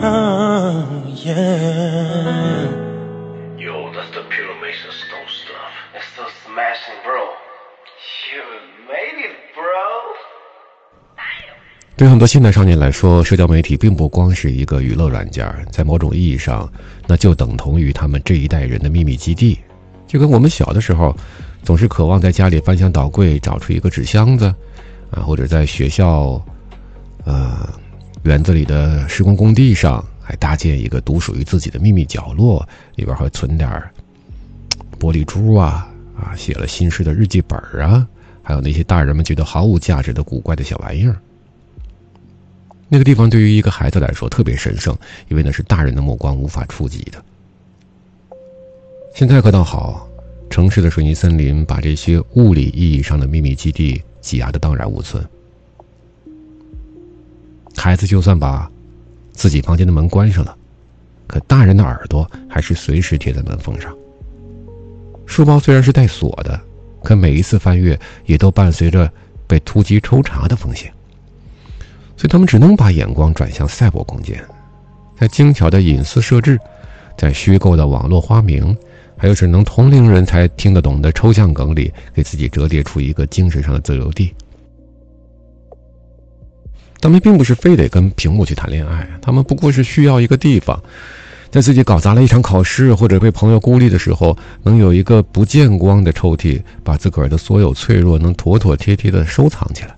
Yeah. Yo, that's the Pure Mason Stone stuff. It's so smashing, bro. You made it, bro. 对很多现代少年来说，社交媒体并不光是一个娱乐软件，在某种意义上，那就等同于他们这一代人的秘密基地。就跟我们小的时候，总是渴望在家里翻箱倒柜找出一个纸箱子，或者在学校，园子里的施工工地上，还搭建一个独属于自己的秘密角落，里边还存点玻璃珠写了心事的日记本还有那些大人们觉得毫无价值的古怪的小玩意儿。那个地方对于一个孩子来说特别神圣，因为那是大人的目光无法触及的。现在可倒好，城市的水泥森林把这些物理意义上的秘密基地挤压得荡然无存。孩子就算把自己房间的门关上了，可大人的耳朵还是随时贴在门缝上。书包虽然是带锁的，可每一次翻阅也都伴随着被突击抽查的风险。所以他们只能把眼光转向赛博空间，在精巧的隐私设置，在虚构的网络花名，还有只能同龄人才听得懂的抽象梗里，给自己折叠出一个精神上的自由地。他们并不是非得跟屏幕去谈恋爱，他们不过是需要一个地方，在自己搞砸了一场考试或者被朋友孤立的时候，能有一个不见光的抽屉，把自个儿的所有脆弱能妥妥帖帖地收藏起来。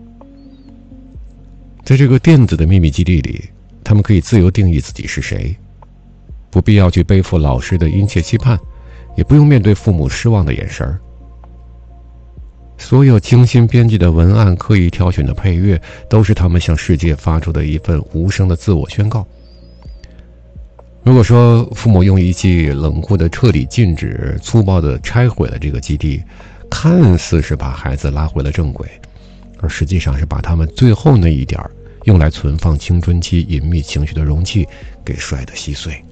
在这个电子的秘密基地里，他们可以自由定义自己是谁，不必要去背负老师的殷切期盼，也不用面对父母失望的眼神。所有精心编辑的文案，刻意挑选的配乐，都是他们向世界发出的一份无声的自我宣告。如果说父母用一记冷酷的彻底禁止，粗暴的拆毁了这个基地，看似是把孩子拉回了正轨，而实际上是把他们最后那一点用来存放青春期隐秘情绪的容器给摔得稀碎。